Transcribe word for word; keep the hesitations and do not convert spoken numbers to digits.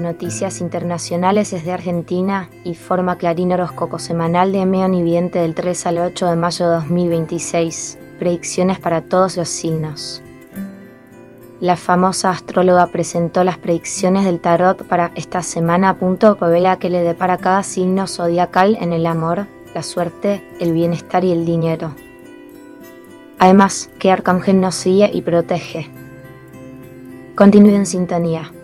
noticias internacionales desde Argentina y forma Clarín Horóscopo Semanal de Meón y Vidente del tres al ocho de mayo de dos mil veintiséis. Predicciones para todos los signos. La famosa astróloga presentó las predicciones del tarot para esta semana, punto revela que le depara cada signo zodiacal en el amor, la suerte, el bienestar y el dinero. Además, que Arcángel nos sigue y protege. Continúe en sintonía.